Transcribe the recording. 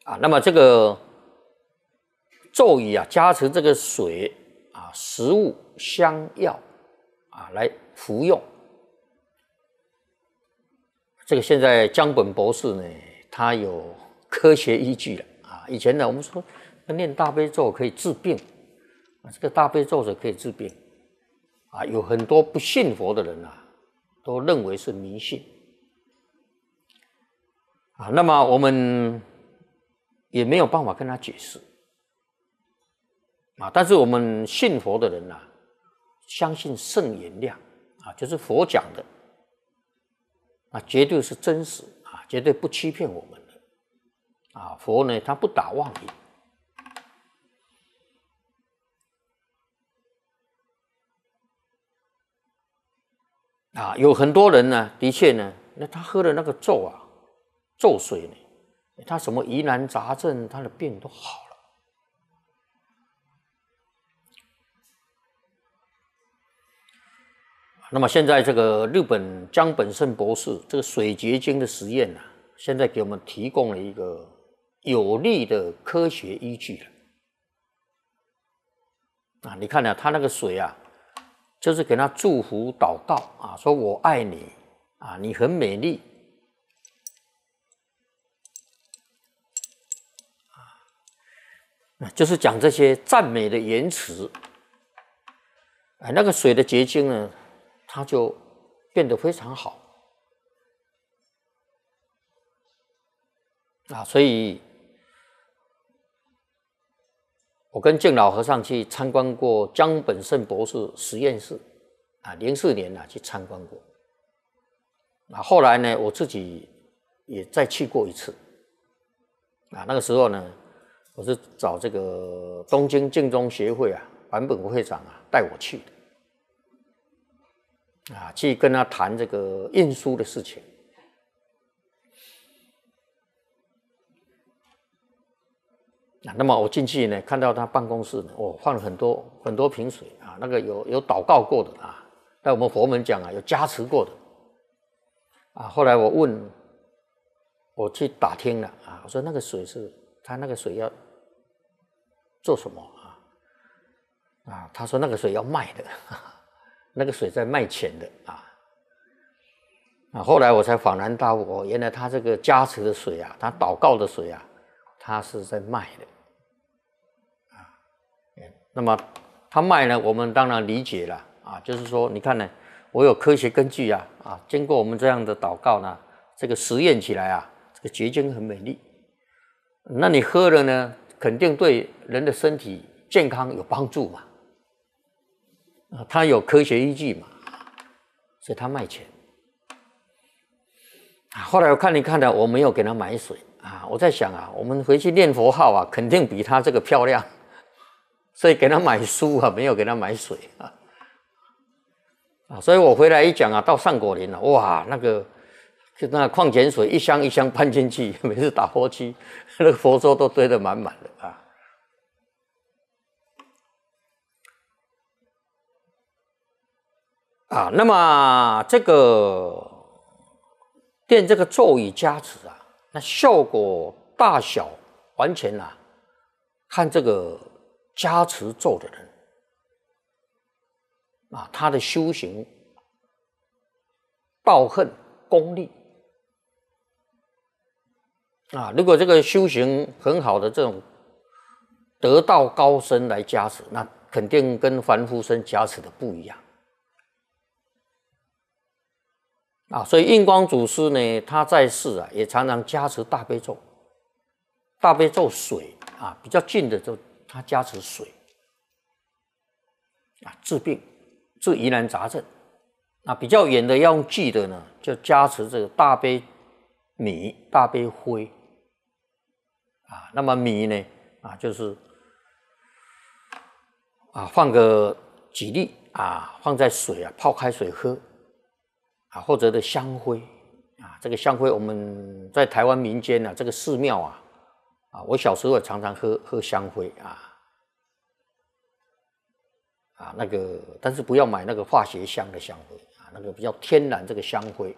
那么这个咒语加持这个水食物香药来服用。这个现在江本博士呢，他有科学依据了以前呢，我们说念大悲咒可以治病这个大悲咒是可以治病有很多不信佛的人都认为是迷信那么我们也没有办法跟他解释但是我们信佛的人相信圣言量就是佛讲的绝对是真实绝对不欺骗我们的佛呢他不打妄语有很多人呢的确呢那他喝了那个咒咒水呢他什么疑难杂症他的病都好了那么现在这个日本江本胜博士这个水结晶的实验现在给我们提供了一个有力的科学依据了你看他那个水就是给他祝福祷告说我爱你你很美丽就是讲这些赞美的言辞那个水的结晶呢它就变得非常好所以我跟净老和尚去参观过江本胜博士实验室04年去参观过后来呢我自己也再去过一次那个时候呢我是找这个东京净宗协会坂本会长带我去的去跟他谈这个运输的事情那么我进去呢看到他办公室呢放了很多瓶水那个有祷告过的在我们佛门讲有加持过的后来我去打听了我说那个水是他那个水要做什么他说那个水要卖的那个水在卖钱的后来我才恍然大悟原来他这个加持的水他祷告的水他是在卖的那么他卖呢我们当然理解了就是说你看呢我有科学根据经过我们这样的祷告呢这个实验起来这个结晶很美丽那你喝了呢肯定对人的身体健康有帮助嘛他有科学依据嘛所以他卖钱后来我看了我没有给他买水我在想我们回去念佛号肯定比他这个漂亮所以给他买书没有给他买水所以我回来一讲到上果林哇那个矿泉水一箱一箱搬进去每次打佛七那个佛桌都堆得满满的那么这个念这个咒语加持那效果大小完全看这个加持咒的人他的修行道行功力如果这个修行很好的这种得道高僧来加持那肯定跟凡夫僧加持的不一样所以印光祖师呢他在世也常常加持大悲咒大悲咒水比较近的就他加持水治病治疑难杂症比较远的要用忌的呢就加持这个大悲米大悲灰那么米呢就是放个几粒放在水泡开水喝或者的香灰这个香灰我们在台湾民间这个寺庙我小时候也常常喝香灰那个但是不要买那个化学香的香灰那个比较天然这个香灰